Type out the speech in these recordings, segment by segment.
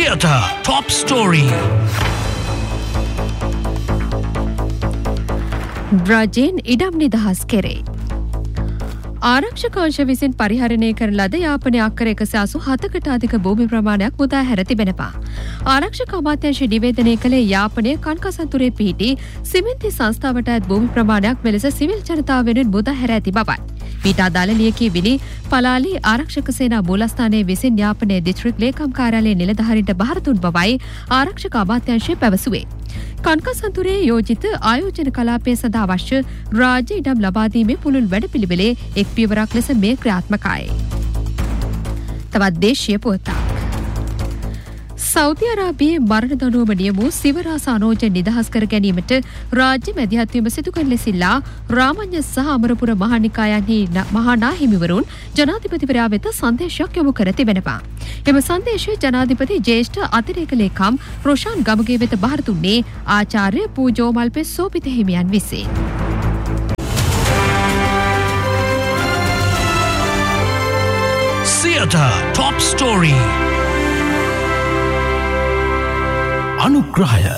Theatre Top Story. රජයෙන් ඉඩම් නිදහස් කෙරේ. ආරක්ෂක අංශ විසින් පරිහරණය කරන ලද යාපනය අක්කර 187කට අධික භූමි ප්‍රමාණයක් මුදා හැර තිබෙනවා. ආරක්ෂක අමාත්‍යාංශය නිවේදනය කළේ යාපනය කන්කසන්තුරේ පිහිටි සිමෙන්ති සංස්ථාවට අයත් භූමි ප්‍රමාණයක් මෙලෙස සිවිල් ජනතාව වෙනුවෙන් මුදා හැර ඇති බවයි. ඊට අදාළ ලියකියවිලි පලාලි ආරක්ෂක සේනා මූලස්ථානයේ විසින් යාපනයේ දිස්ත්‍රික් ලේකම් කාර්යාලයේ නිලධාරීන්ට බහර දුන් බවයි ආරක්ෂක අමාත්‍යාංශය පැවසුවේ. කන්කසන්තුරේ යෝජිත ආයෝජන කලාපය සඳහා අවශ්‍ය රාජ්‍ය ඉඩම් ලබා දීමේ පුළුල් වැඩපිළිවෙලේ එක් පියවරක් ලෙස මේ ක්‍රියාත්මකයි. තවත් දේශීය පුවතක්. සෞදි අරාබියේ මරණ දඬුවම නියමූ සිවරාස අනෝජ නිදහස් කර ගැනීමට රාජ්‍ය මැදිහත්වීම සිදු කර ලෙසිල්ලා රාමඤ්ඤ සහ අමරපුර මහානිකායන්හි මහානා හිමිවරුන් ජනාධිපතිවරයා වෙත සංදේශයක් යොමු කර තිබෙනවා. එම සංදේශය ජනාධිපති ජ්‍යෙෂ්ඨ අතිරේක ලේකම් රොෂාන් ගමගේ වෙත බහර දුන්නේ ආචාර්ය පූජෝමල්පේ සෝපිත හිමියන් විසින්. Theatre Top Story. අනුග්‍රහය.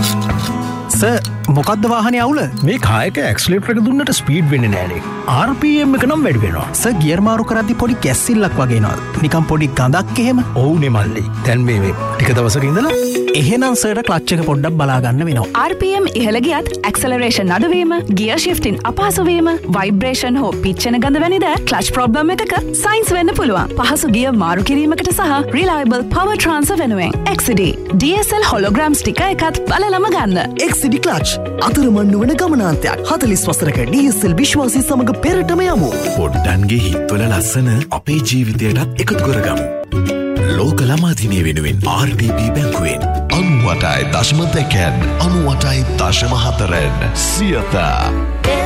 මොකක්ද වාහනේ අවුල? මේ කායක ඇක්සිලරේටර් එක දුන්නට ස්පීඩ් වෙන්නේ නෑනේ. RPM එක නම් වැඩි වෙනවා. ගියර් මාරු කරද්දි පොඩි කැස්සිල්ලක් වගේ නේද? නිකන් පොඩි ගඳක් එහෙම. ඔව්නේ මල්ලි. දැන් මේ ටික දවසක ඉඳලා එහෙනම් සර්ට ක්ලච් එක පොඩ්ඩක් බලා ගන්න වෙනවා. RPM ඉහළ ගියත් ඇක්සලරේෂන් අඩු වීම, ගියර් ෂිෆ්ටින් අපහසු වීම, වයිබ්‍රේෂන් හෝ පිච් වෙන ගඳ වැනි දෑ ක්ලච් ප්‍රොබ්ලම් එකක සයින්ස් වෙන්න පුළුවන්. පහසු ගියර් මාරු කිරීමකට සහ රිලයබල් පවර් ට්‍රාන්ස්ෆර් වෙනුවෙන් XCD DSL හොලෝග්‍රෑම් ස්ටිකර් එකත් බලලම ගන්න. XCD ක්ලච් අතරමං වන ගමනාන්තයක් 40 වසරක DSL විශ්වාසී සමග පෙරටම යමු. පොඩ්ඩන්ගේ හිත්වල ලස්සන අපේ ජීවිතයටත් එකතු කරගමු. ලෝක ළමා දිනය වෙනුවෙන් RDB බැංකුවෙන් 98.2 98.4 සියත